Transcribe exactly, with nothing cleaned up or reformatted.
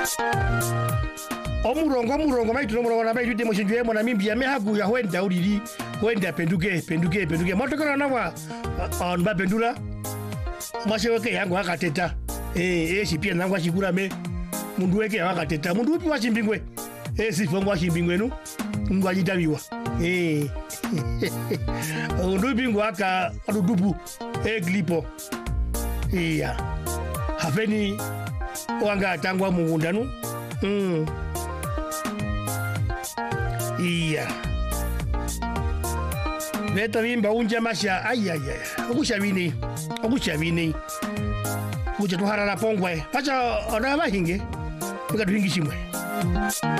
Omurongo murongo maitu murongo na maitu demo shinjwe mona mimbi ya mehagu ya wenda uriri wenda penduke penduke penduke motokana na wa on ba pendula mwasheweke yangu akateta eh eh sipia nangwa shikura me mundu weke akateta mundu upi washimbingwe eh sifo mwashimbingwe nu ngwajitabiwa eh mundu bingwa aka adudubu eh glipo iya hafeni wanga tangwa mungunda nu mm iya Beta bimba unja masha ay ay ay okusha bini okusha bini uja tuhara la pongwe pacha ona bahinge ngatuhingishimwe